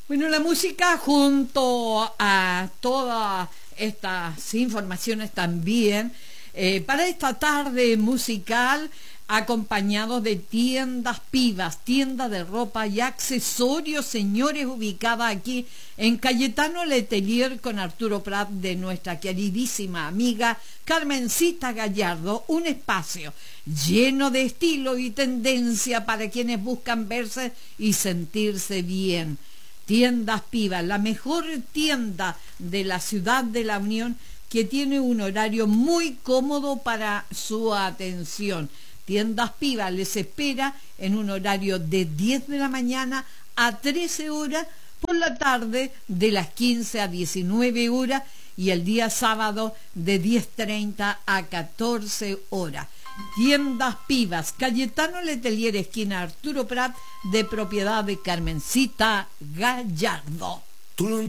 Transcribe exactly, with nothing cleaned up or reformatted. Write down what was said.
Bueno, la música junto a todas estas informaciones también, eh, para esta tarde musical, acompañados de Tiendas Pivas, tienda de ropa y accesorios, señores, ubicada aquí en Cayetano Letelier con Arturo Prat, de nuestra queridísima amiga Carmencita Gallardo, un espacio lleno de estilo y tendencia para quienes buscan verse y sentirse bien. Tiendas Pivas, la mejor tienda de la ciudad de La Unión, que tiene un horario muy cómodo para su atención. Tiendas Pivas les espera en un horario de diez de la mañana a trece horas, por la tarde de las quince a diecinueve horas y el día sábado de diez treinta a catorce horas. Tiendas Pivas, Cayetano Letelier, esquina Arturo Prat, de propiedad de Carmencita Gallardo.